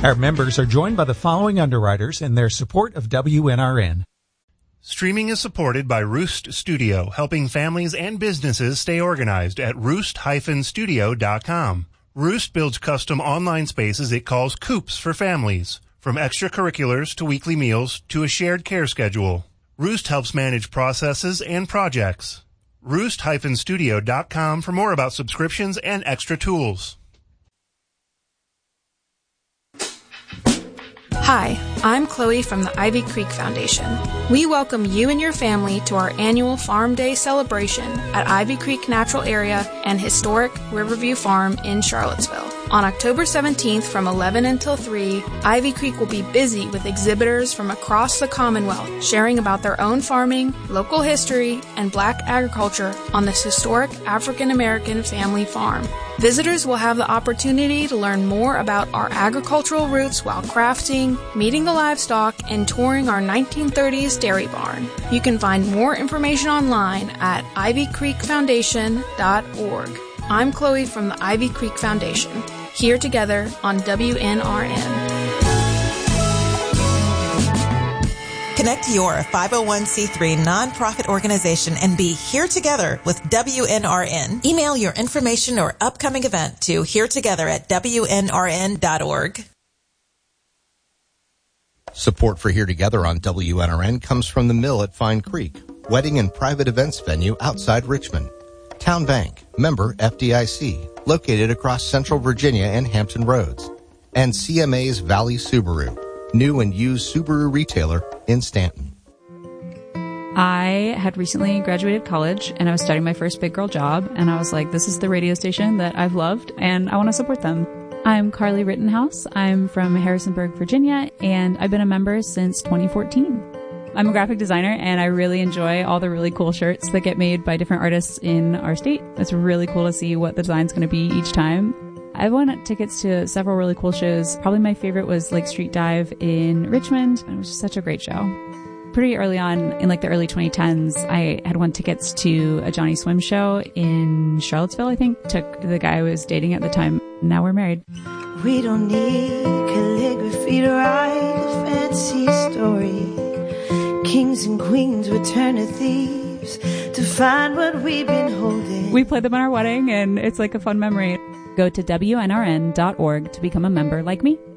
Our members are joined by the following underwriters and their support of WNRN. Streaming is supported by Roost Studio, helping families and businesses stay organized at roost-studio.com. Roost builds custom online spaces it calls coops for families, from extracurriculars to weekly meals to a shared care schedule. Roost helps manage processes and projects. Roost-studio.com for more about subscriptions and extra tools. Hi, I'm Chloe from the Ivy Creek Foundation. We welcome you and your family to our annual Farm Day celebration at Ivy Creek Natural Area and historic Riverview Farm in Charlottesville. On October 17th from 11 until 3, Ivy Creek will be busy with exhibitors from across the Commonwealth sharing about their own farming, local history, and black agriculture on this historic African-American family farm. Visitors will have the opportunity to learn more about our agricultural roots while crafting, meeting the livestock, and touring our 1930s dairy barn. You can find more information online at ivycreekfoundation.org. I'm Chloe from the Ivy Creek Foundation, here together on WNRN. Connect your 501c3 nonprofit organization and be here together with WNRN. Email your information or upcoming event to heretogether@WNRN.org. Support for Here Together on WNRN comes from the Mill at Fine Creek, wedding and private events venue outside Richmond. Town Bank, member FDIC, located across Central Virginia and Hampton Roads. And CMA's Valley Subaru, new and used Subaru retailer in Stanton. I had recently graduated college and I was starting my first big girl job, and I was like, this is the radio station that I've loved and I want to support them. I'm Carly Rittenhouse. I'm from Harrisonburg, Virginia, and I've been a member since 2014. I'm a graphic designer and I really enjoy all the really cool shirts that get made by different artists in our state. It's really cool to see what the design's going to be each time. I've won tickets to several really cool shows. Probably my favorite was Lake Street Dive in Richmond. It was just such a great show. Pretty early on, in like the early 2010s, I had won tickets to a Johnny Swim show in Charlottesville, I think. Took the guy I was dating at the time. Now we're married. We don't need calligraphy to write a fancy story. Kings and queens return to thieves to find what we've been holding. We played them at our wedding, and it's like a fun memory. Go to WNRN.org to become a member like me.